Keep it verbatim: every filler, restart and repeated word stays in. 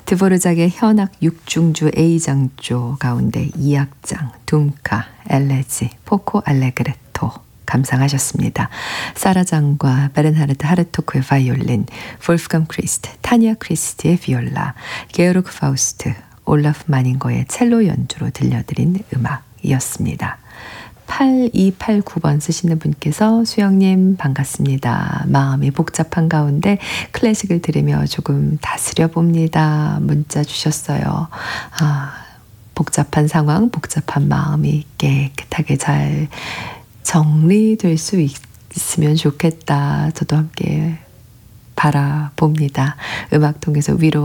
드보르작의 현악 육 중주 A장조 가운데 이 악장 둠카, 엘레지, 포코 알레그레토 감상하셨습니다. 사라장과 베른하르트 하르토크의 바이올린, 볼프강 크리스트, 타니아 크리스티의 비올라, 게오르크 파우스트, 올라프 마닌거의 첼로 연주로 들려드린 음악이었습니다. 팔이팔구 번 쓰시는 분께서 수영님 반갑습니다. 마음이 복잡한 가운데 클래식을 들으며 조금 다스려 봅니다. 문자 주셨어요. 아, 복잡한 상황, 복잡한 마음이 깨끗하게 잘 정리될 수 있, 있으면 좋겠다. 저도 함께 바라봅니다. 음악 통해서 위로